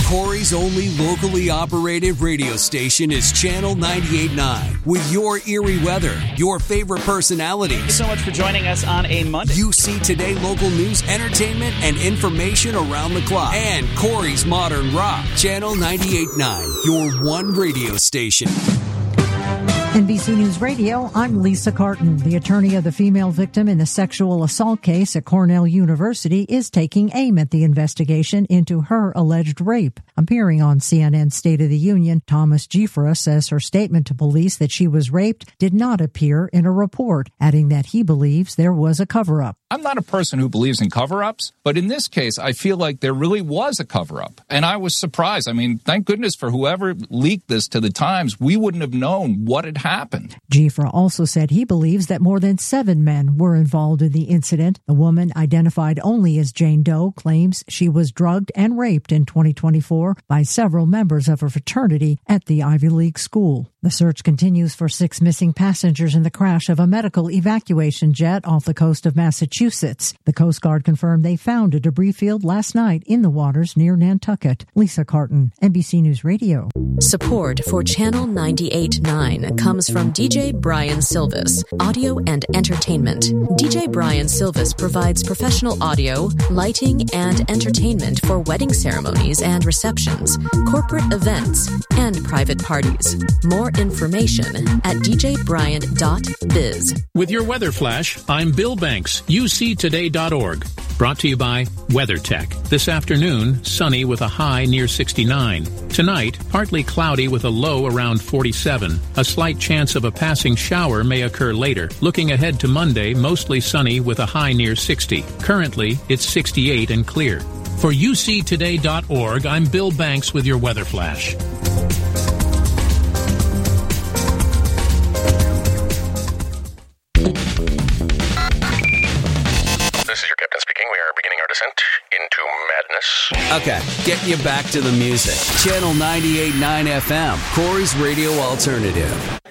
Corey's only locally operated radio station is Channel 98.9. With your eerie weather, your favorite personalities. Thank you so much for joining us on a Monday. UC Today local news, entertainment, and information around the clock. And Corey's Modern Rock. Channel 98.9, your one radio station. NBC News Radio, I'm Lisa Carton. The attorney of the female victim in the sexual assault case at Cornell University is taking aim at the investigation into her alleged rape. Appearing on CNN's State of the Union, Thomas Giuffra says her statement to police that she was raped did not appear in a report, adding that he believes there was a cover-up. I'm not a person who believes in cover-ups, but in this case, I feel like there really was a cover-up. And I was surprised. I mean, thank goodness for whoever leaked this to the Times. We wouldn't have known what had happened. Giuffra also said he believes that more than 7 men were involved in the incident. The woman, identified only as Jane Doe, claims she was drugged and raped in 2024 by several members of her fraternity at the Ivy League school. The search continues for 6 missing passengers in the crash of a medical evacuation jet off the coast of Massachusetts. The Coast Guard confirmed they found a debris field last night in the waters near Nantucket. Lisa Carton, NBC News Radio. Support for Channel 98.9 comes from DJ Brian Silvis, audio and entertainment. DJ Brian Silvis provides professional audio, lighting, and entertainment for wedding ceremonies and receptions, corporate events, and private parties. More information at djbrian.biz. With your weather flash, I'm Bill Banks, uctoday.org. Brought to you by WeatherTech. This afternoon, sunny with a high near 69. Tonight, partly cloudy with a low around 47. A slight chance of a passing shower may occur later. Looking ahead to Monday, mostly sunny with a high near 60. Currently, it's 68 and clear. For uctoday.org, I'm Bill Banks with your weather flash. This is your captain speaking. We are beginning our descent into madness. Okay, getting you back to the music. Channel 98.9 FM, Corey's Radio Alternative.